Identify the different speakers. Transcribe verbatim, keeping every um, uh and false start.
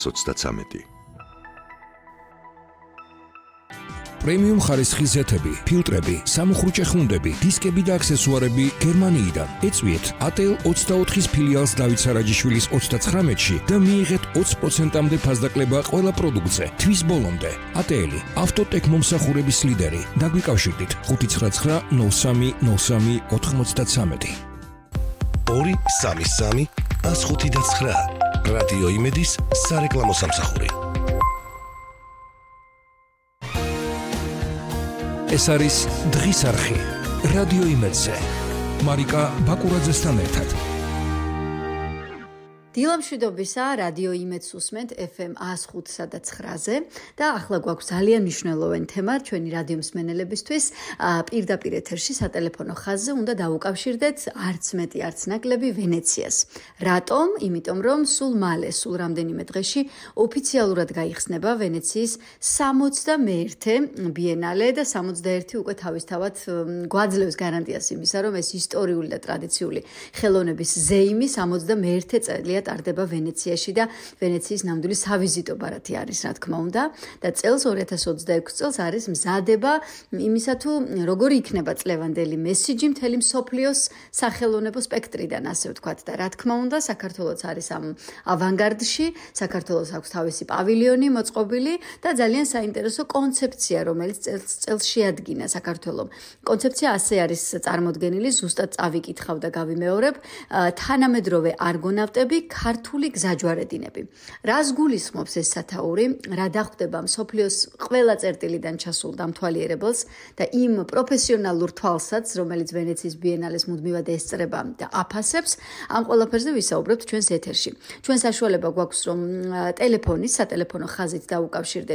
Speaker 1: ოცდათვრამეტი.
Speaker 2: პრემიუმ ხარისხის ზეთები, ფილტრები, სამუხრუჭე ხუნდები, დისკები და აქსესუარები გერმანიიდან. ეწვიეთ A T L ოცდაოთხის ფილიალს დავით სარაჯიშვილის ოცდაცხრამეტში და მიიღეთ ოცი პროცენტამდე ფასდაკლება ყველა პროდუქტზე. თვის ბოლომდე. A T L ავტოტექ მომსახურების ლიდერი. დაგვიკავშირდით ხუთი ცხრა ცხრა ნოლ სამი ნოლ სამი ოთხმოცდათვრამეტი.
Speaker 1: ორი სამი სამი ას ხუთი და ცხრა. რადიო იმედის სარეკლამო სამსახური.
Speaker 2: ეს არის დღის არხი რადიო იმედზე. მარიკა ბაკურაძესთან ერთად.
Speaker 3: დილამშვიდობისა, რადიო იმედს უსმენთ F M ას ხუთსა და ცხრაზე და ახლა გვაქვს ძალიან მნიშვნელოვანი თემა ჩვენი რადიო მსმენელებისთვის. პირდაპირ ეთერში სატელეფონო ხაზზე უნდა დავუკავშირდეთ არც მეტი არც ნაკლები ვენეციას. რატომ? იმიტომ რომ სულ მალე, სულ რამდენიმე დღეში ოფიციალურად გაიხსნება ვენეციის სამოცდამეერთე ბიენალე და სამოცდაერთი უკვე თავისთავად გვაძლევს გარანტიას იმისა, რომ ეს ისტორიული და ტრადიციული ხელოვნების ზეიმი სამოცდამეერთე წელია ტარდება ვენეციაში და ვენეციის ნამდვილი სავიზიტო ბარათი არის, რა თქმა უნდა, და წელს ორი ათას ოცდაექვსი წელს არის მზადება იმისა თუ როგორი იქნება წლევანდელი მესიჯი მთელი მსოფლიოს სახელოვნებო სპექტრიდან, ასე ვთქვათ, და რა თქმა უნდა, საქართველოც არის ამ ავანგარდში, საქართველოს აქვს თავისი პავილიონი მოწყობილი და ძალიან საინტერესო კონცეფცია, რომელიც წელს წელს შეადგინა საქართველომ. კონცეფცია ასე არის წარმოდგენილი, ზუსტად წავიკითხავ და გავიმეორებ, თანამედროვე არგონავტები, ქართული გზაჯვარედინები. რას გულისხმობს ეს სათაური, რა დახვდება მსოფლიოს ყველა წერტილიდან ჩასულ დამთვალიერებელს და იმ პროფესიონალურ თვალსაც, რომელიც ვენეციის ბიენალეს მუდმივად ესწრება და აფასებს, ამ ყველაფერზე ვისაუბრებთ ჩვენს ეთერში. ჩვენ საშუალება გვაქვს, რომ ტელეფონის, სატელეფონო ხაზით დავუკავშირდეთ